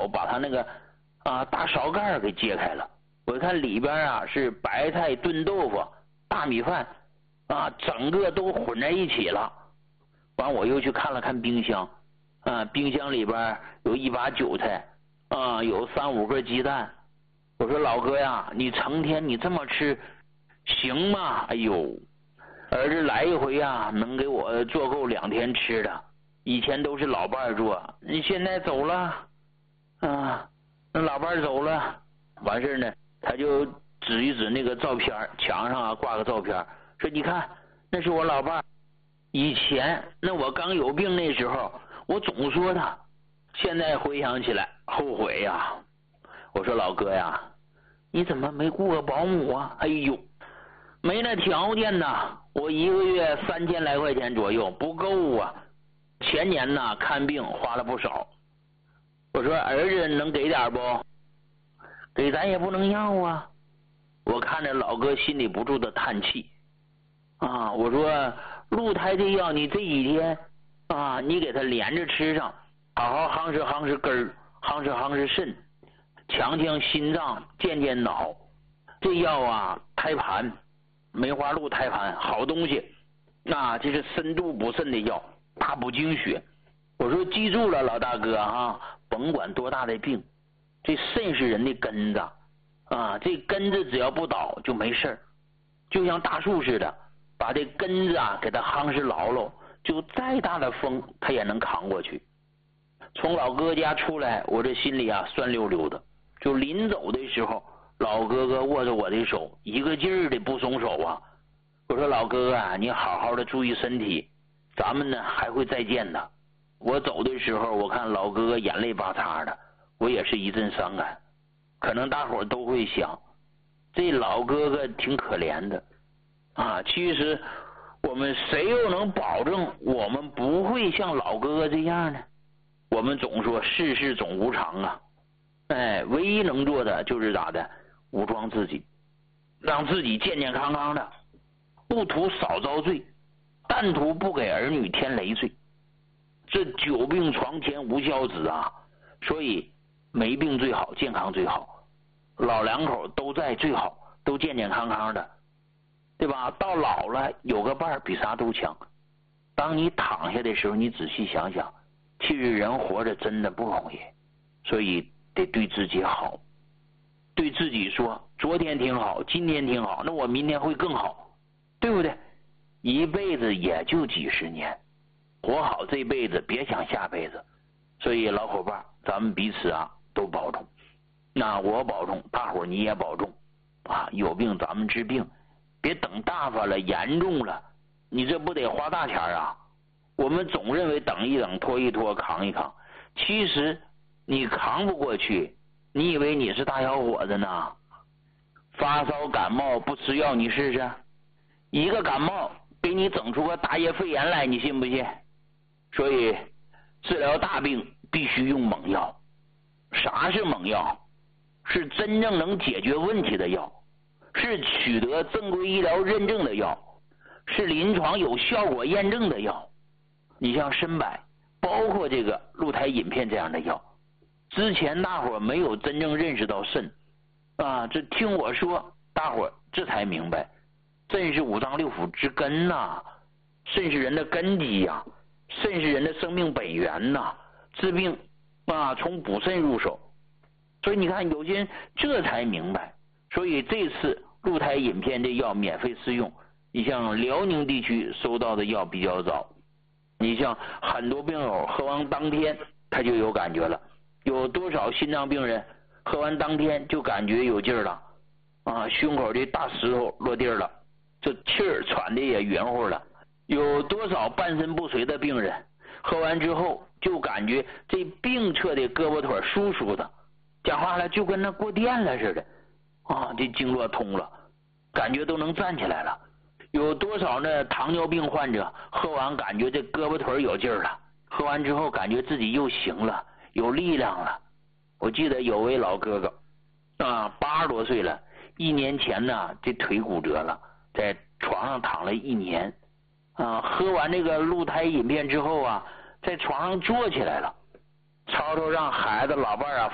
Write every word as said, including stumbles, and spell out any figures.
手把他那个啊大勺盖给揭开了，我看里边啊是白菜炖豆腐、大米饭啊，整个都混在一起了。完我又去看了看冰箱啊，冰箱里边有一把韭菜啊，有三五个鸡蛋。我说老哥呀，你成天你这么吃行吗？哎呦，儿子来一回啊，能给我做够两天吃的。以前都是老伴做，你现在走了啊，那老伴走了，完事呢，他就指一指那个照片，墙上啊挂个照片，说你看那是我老伴。以前那我刚有病那时候，我总说他，现在回想起来后悔呀。我说老哥呀，你怎么没雇个保姆啊？哎呦，没那条件呐，我一个月三千来块钱左右，不够啊。前年呢看病花了不少。我说儿子能给点不？给咱也不能要啊。我看着老哥心里不住的叹气啊。我说鹿胎这药你这几天啊，你给他连着吃上，好好夯实夯实根儿，夯实夯实肾，强强心脏，健健脑。这药啊，胎盘，梅花鹿胎盘好东西啊，这是深度补肾的药，大补精血。我说记住了老大哥啊，甭管多大的病，这肾是人的根子啊，这根子只要不倒就没事儿，就像大树似的，把这根子啊给它夯实牢牢，就再大的风它也能扛过去。从老哥哥家出来，我这心里啊酸溜溜的。就临走的时候，老哥哥握着我的手，一个劲儿的不松手啊。我说老哥哥啊，你好好的注意身体，咱们呢还会再见的。我走的时候，我看老哥哥眼泪巴擦的，我也是一阵伤感。可能大伙都会想，这老哥哥挺可怜的啊。其实我们谁又能保证我们不会像老哥哥这样呢？我们总说世事总无常啊，哎，唯一能做的就是咋的，武装自己，让自己健健康康的，不图少遭罪，但图不给儿女添累赘。这久病床前无孝子啊，所以没病最好，健康最好，老两口都在最好，都健健康康的，对吧？到老了有个伴儿比啥都强。当你躺下的时候，你仔细想想，其实人活着真的不容易，所以得对自己好，对自己说昨天挺好，今天挺好，那我明天会更好，对不对？一辈子也就几十年，活好这辈子，别想下辈子。所以老伙伴，咱们彼此啊都保重。那我保重，大伙你也保重啊！有病咱们治病，别等大发了严重了，你这不得花大钱啊？我们总认为等一等，拖一拖，扛一扛，其实你扛不过去，你以为你是大小伙子呢？发烧感冒不吃药你试试，一个感冒给你整出个大叶肺炎来，你信不信？所以治疗大病必须用猛药。啥是猛药？是真正能解决问题的药，是取得正规医疗认证的药，是临床有效果验证的药。你像参柏，包括这个鹿胎饮片这样的药，之前大伙没有真正认识到肾啊，这听我说，大伙这才明白，肾是五脏六腑之根呐、啊，肾是人的根基呀、啊，肾是人的生命本源呐、啊，治病啊从补肾入手。所以你看有些人这才明白，所以这次鹿胎饮片这药免费试用。你像辽宁地区收到的药比较早，你像很多病友喝完当天他就有感觉了，有多少心脏病人喝完当天就感觉有劲儿了啊，胸口的大石头落地了，这气儿喘的也匀乎了。有多少半身不遂的病人喝完之后就感觉这病侧的胳膊腿舒舒的，讲话了就跟那过电了似的啊，这经络通了，感觉都能站起来了。有多少呢糖尿病患者喝完感觉这胳膊腿有劲儿了，喝完之后感觉自己又行了，有力量了。我记得有位老哥哥啊，八十多岁了，一年前呢这腿骨折了，在床上躺了一年啊，喝完这个鹿胎饮片之后啊，在床上坐起来了，吵吵让孩子老伴啊